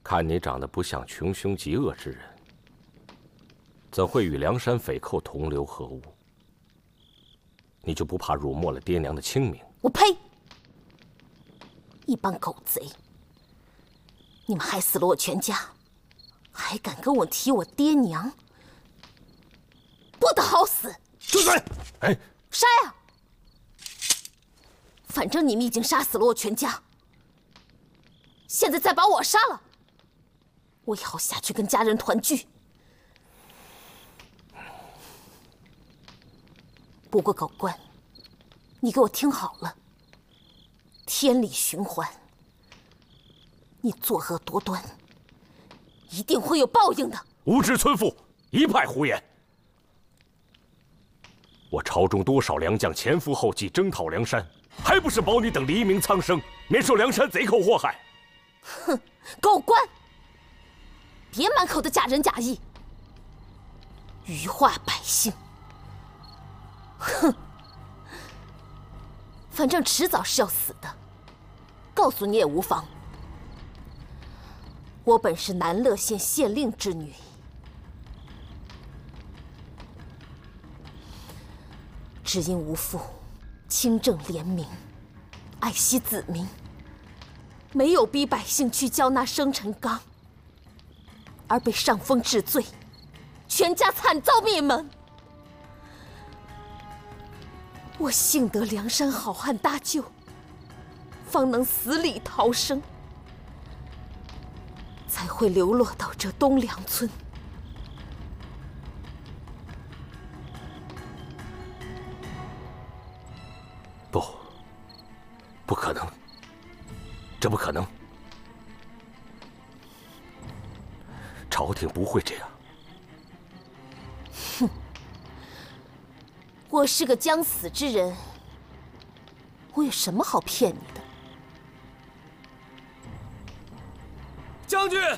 看你长得不像穷凶极恶之人，怎会与梁山匪寇同流合污？你就不怕辱没了爹娘的清明？ 我呸！一帮狗贼！你们害死了我全家，还敢跟我提我爹娘？不得好死！ 住嘴！哎， 杀呀！反正你们已经杀死了我全家，现在再把我杀了，我也好下去跟家人团聚。不过狗官，你给我听好了，天理循环，你作恶多端，一定会有报应的。 无知村妇，一派胡言！我朝中多少良将前赴后继征讨梁山，还不是保你等黎明苍生，免受梁山贼寇祸害？ 哼，狗官，别满口的假仁假义，愚化百姓。哼，反正迟早是要死的，告诉你也无妨。我本是南乐县县令之女，只因无父清正廉明，爱惜子民，没有逼百姓去交纳生辰纲，而被上峰治罪，全家惨遭灭门。我幸得梁山好汉搭救，方能死里逃生，才会流落到这东梁村。 不可能，这不可能，朝廷不会这样。 哼，我是个将死之人，我有什么好骗你的？ 将军，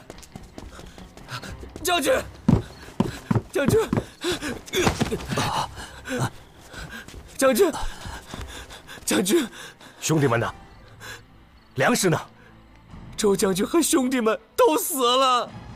将军，将军，将军，将军， 兄弟们呢？粮食呢？ 周将军和兄弟们都死了。